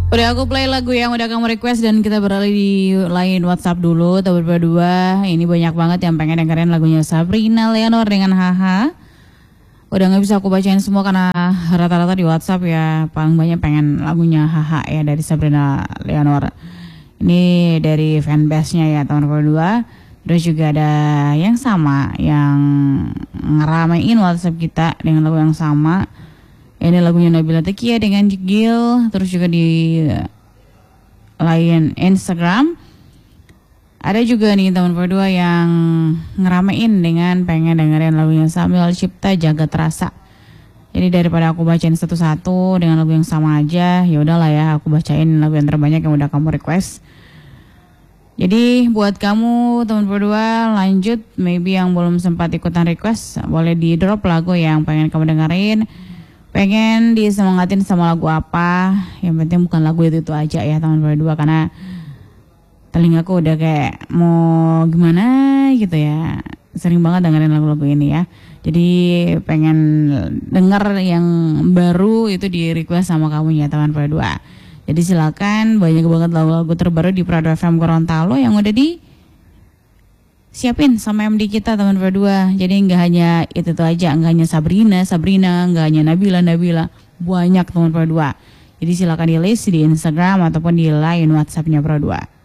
Udah aku play lagu yang udah kamu request dan kita beralih di line WhatsApp dulu. Tahu berdua, ini banyak banget yang pengen dengerin lagunya Sabrina Leonor dengan Haha. Udah nggak bisa aku bacain semua karena rata-rata di WhatsApp ya paling banyak pengen lagunya Haha ya dari Sabrina Leonor. Ini dari fanbase-nya ya tahun kedua. Terus juga ada yang sama yang ngeramein WhatsApp kita dengan lagu yang sama. Ini lagunya Nabila Tekia dengan Gil. Terus juga di lain Instagram ada juga nih teman berdua yang ngeramein dengan pengen dengerin lagunya Samuel Cipta Jagat Rasa. Jadi daripada aku bacain satu-satu dengan lagu yang sama aja, ya udahlah ya aku bacain lagu yang terbanyak yang udah kamu request. Jadi buat kamu teman berdua lanjut, maybe yang belum sempat ikutan request boleh di drop lagu yang pengen kamu dengerin. Pengen disemangatin sama lagu apa, yang penting bukan lagu itu aja ya teman berdua, karena telingaku udah kayak mau gimana gitu ya, sering banget dengerin lagu-lagu ini ya. Jadi pengen denger yang baru itu di request sama kamu ya teman berdua. Jadi silakan, banyak banget lagu-lagu terbaru di Prado FM Gorontalo yang udah di siapin sama MD kita teman berdua. Jadi nggak hanya itu tuh aja, nggak hanya Sabrina, nggak hanya Nabila, banyak teman berdua. Jadi silakan di list di Instagram ataupun di line WhatsAppnya Pro 2.